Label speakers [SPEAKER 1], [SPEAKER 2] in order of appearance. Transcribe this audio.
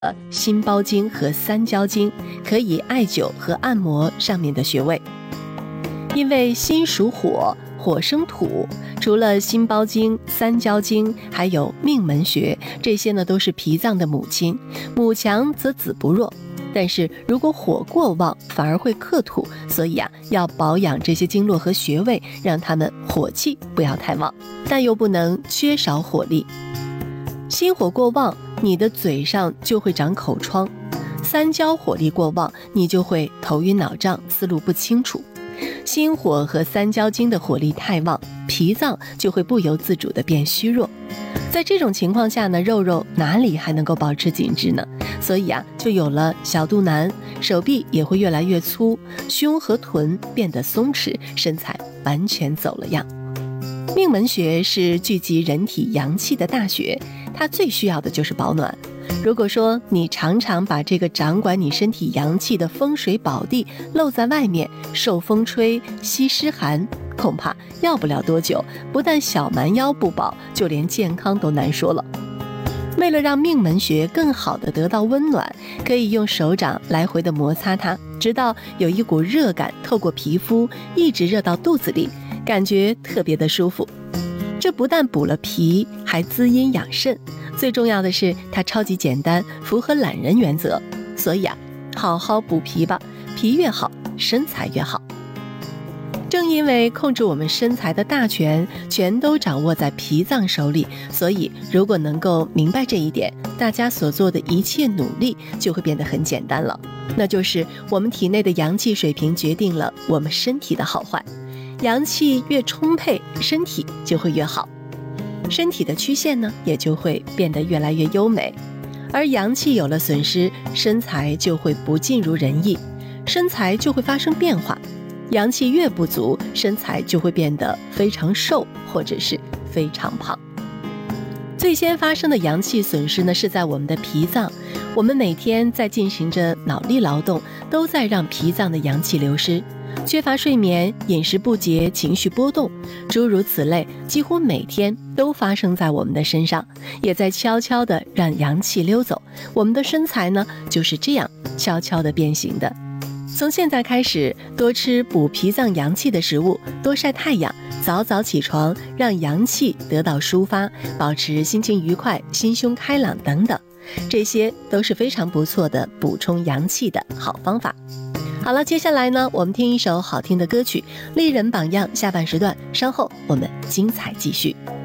[SPEAKER 1] 心包经和三焦经，可以艾灸和按摩上面的穴位。因为心属火，火生土，除了心包经、三焦经，还有命门穴，这些呢都是脾脏的母亲，母强则子不弱。但是如果火过旺，反而会克土，所以要保养这些经络和穴位，让它们火气不要太旺，但又不能缺少火力。心火过旺，你的嘴上就会长口疮；三焦火力过旺，你就会头晕脑胀，思路不清楚。心火和三焦经的火力太旺，脾脏就会不由自主地变虚弱。在这种情况下呢，肉肉哪里还能够保持紧致呢？所以就有了小肚腩，手臂也会越来越粗，胸和臀变得松弛，身材完全走了样。命门穴是聚集人体阳气的大穴，它最需要的就是保暖。如果说你常常把这个掌管你身体阳气的风水宝地露在外面，受风吹，吸湿寒，恐怕要不了多久，不但小蛮腰不保，就连健康都难说了。为了让命门穴更好的得到温暖，可以用手掌来回的摩擦它，直到有一股热感透过皮肤一直热到肚子里，感觉特别的舒服。这不但补了脾，还滋阴养肾，最重要的是它超级简单，符合懒人原则。所以好好补脾吧，脾越好，身材越好。正因为控制我们身材的大权全都掌握在脾脏手里，所以如果能够明白这一点，大家所做的一切努力就会变得很简单了。那就是我们体内的阳气水平决定了我们身体的好坏，阳气越充沛，身体就会越好，身体的曲线呢也就会变得越来越优美。而阳气有了损失，身材就会不尽如人意，身材就会发生变化。阳气越不足，身材就会变得非常瘦，或者是非常胖。最先发生的阳气损失呢，是在我们的脾脏。我们每天在进行着脑力劳动，都在让脾脏的阳气流失。缺乏睡眠、饮食不节、情绪波动，诸如此类，几乎每天都发生在我们的身上，也在悄悄地让阳气溜走。我们的身材呢，就是这样悄悄地变形的。从现在开始，多吃补脾脏阳气的食物，多晒太阳，早早起床，让阳气得到抒发，保持心情愉快、心胸开朗等等，这些都是非常不错的补充阳气的好方法。好了，接下来呢，我们听一首好听的歌曲《丽人榜样》下半时段，稍后我们精彩继续。